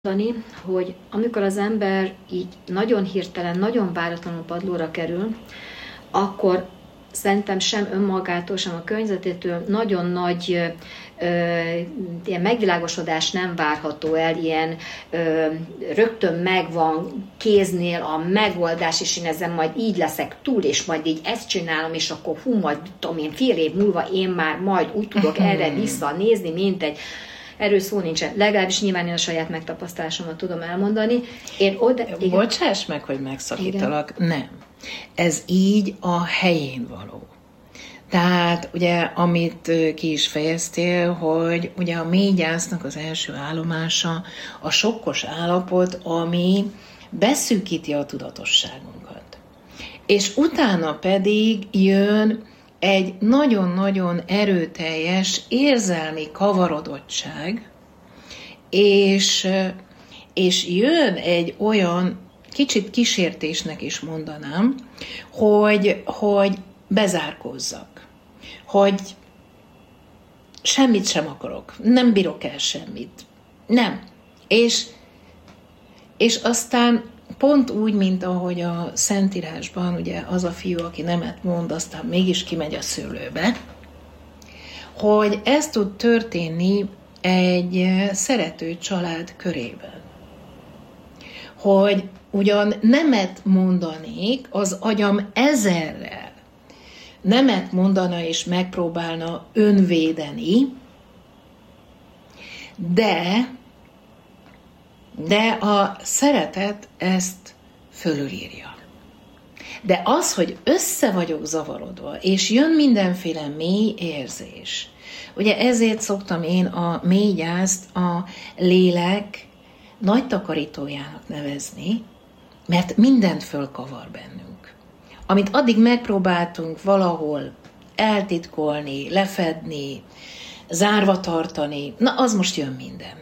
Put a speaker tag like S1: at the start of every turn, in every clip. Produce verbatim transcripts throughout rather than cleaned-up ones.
S1: mondani, hogy amikor az ember így nagyon hirtelen, nagyon váratlanul padlóra kerül, akkor szerintem sem önmagától, sem a környezetétől nagyon nagy ö, ilyen megvilágosodás nem várható el, ilyen ö, rögtön megvan kéznél a megoldás, és én ezen majd így leszek túl, és majd így ezt csinálom, és akkor hú, majd tudom én fél év múlva én már majd úgy tudok erre visszanézni, mint egy erről szó nincsen. Legalábbis nyilván én a saját megtapasztalásomat tudom elmondani. Én oda...
S2: Bocsáss meg, hogy megszakítalak. Igen. Nem. Ez így a helyén való. Tehát ugye, amit ki is fejeztél, hogy ugye a mély gyásznak az első állomása a sokkos állapot, ami beszűkíti a tudatosságunkat. És utána pedig jön egy nagyon-nagyon erőteljes érzelmi kavarodottság, és, és jön egy olyan, kicsit kísértésnek is mondanám, hogy, hogy bezárkózzak, hogy semmit sem akarok, nem bírok el semmit. Nem. És, és aztán pont úgy, mint ahogy a Szentírásban, ugye az a fiú, aki nemet mond, aztán mégis kimegy a szőlőbe, hogy ez tud történni egy szerető család körében. Hogy ugyan nemet mondanék, az agyam ezerrel nemet mondana és megpróbálna önvédeni, de De a szeretet ezt fölülírja. De az, hogy össze vagyok zavarodva, és jön mindenféle mély érzés. Ugye ezért szoktam én a mély gyászt a lélek nagy takarítójának nevezni, mert mindent fölkavar bennünk. Amit addig megpróbáltunk valahol eltitkolni, lefedni, zárva tartani, na az most jön minden.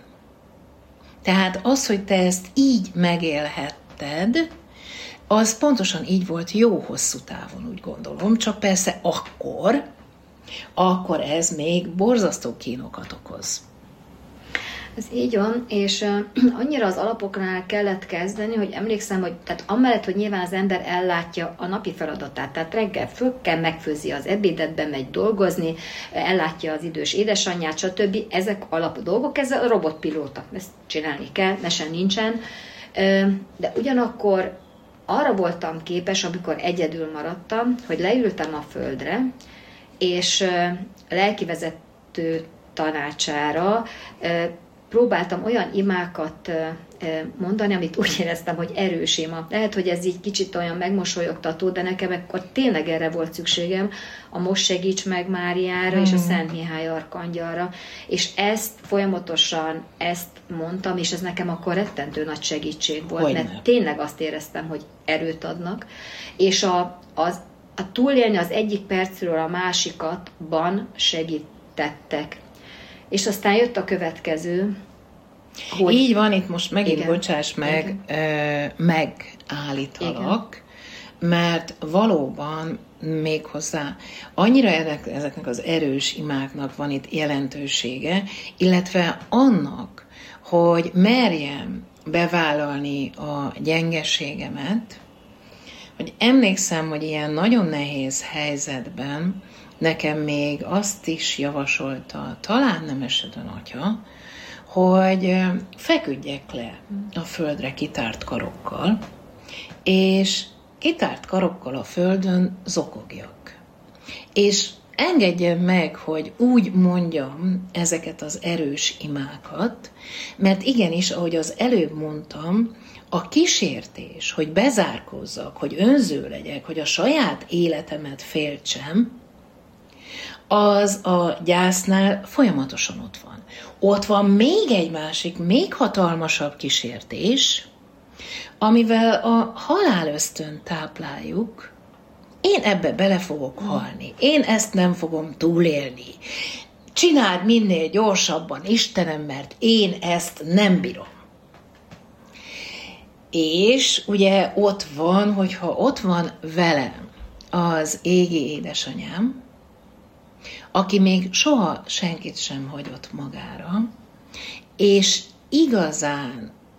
S2: Tehát az, hogy te ezt így megélhetted, az pontosan így volt jó hosszú távon, úgy gondolom, csak persze akkor, akkor ez még borzasztó kínokat okoz.
S1: Ez így van, és uh, annyira az alapoknál kellett kezdeni, hogy emlékszem, hogy tehát amellett, hogy nyilván az ember ellátja a napi feladatát, tehát reggel föl kell, megfőzi az ebédet, bemegy dolgozni, ellátja az idős édesanyját, stb. Ezek alap dolgok, ez a robotpilóta, ezt csinálni kell, mesen nincsen, uh, de ugyanakkor arra voltam képes, amikor egyedül maradtam, hogy leültem a földre, és uh, lelkivezető tanácsára uh, próbáltam olyan imákat mondani, amit úgy éreztem, hogy erős ima. Lehet, hogy ez így kicsit olyan megmosolyogtató, de nekem akkor tényleg erre volt szükségem, a Most segíts meg Máriára mm. és a Szent Mihály arkangyalra. És ezt folyamatosan ezt mondtam, és ez nekem akkor rettentő nagy segítség volt, Hogyne. mert tényleg azt éreztem, hogy erőt adnak. És a, az, a túlélni az egyik percről a másikatban segítettek. És aztán jött a következő,
S2: hogy... Így van, itt most megint, igen, bocsáss meg, igen. megállítalak, igen. mert valóban méghozzá annyira ennek, ezeknek az erős imáknak van itt jelentősége, illetve annak, hogy merjem bevállalni a gyengeségemet, hogy emlékszem, hogy ilyen nagyon nehéz helyzetben nekem még azt is javasolta, talán nem esetlen atya, hogy feküdjek le a földre kitárt karokkal, és kitárt karokkal a földön zokogjak. És engedjem meg, hogy úgy mondjam ezeket az erős imákat, mert igenis, ahogy az előbb mondtam, a kísértés, hogy bezárkózzak, hogy önző legyek, hogy a saját életemet féltsem, az a gyásznál folyamatosan ott van. Ott van még egy másik, még hatalmasabb kísértés, amivel a halálösztönt tápláljuk. Én ebbe bele fogok halni. Én ezt nem fogom túlélni. Csináld minél gyorsabban, Istenem, mert én ezt nem bírom. És ugye ott van, hogyha ott van velem az égi édesanyám, aki még soha senkit sem hagyott magára, és igazán